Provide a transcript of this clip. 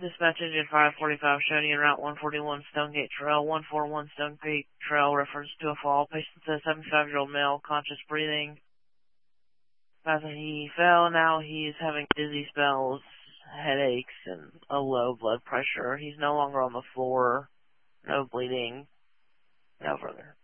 Dispatch engine 545 showing you Route 141 Stonegate Trail, 141 Stonegate Trail, reference to a fall. Patient says 75-year-old male, conscious breathing. After he fell, now he's having dizzy spells, headaches, and a low blood pressure. He's no longer on the floor. No bleeding. No further.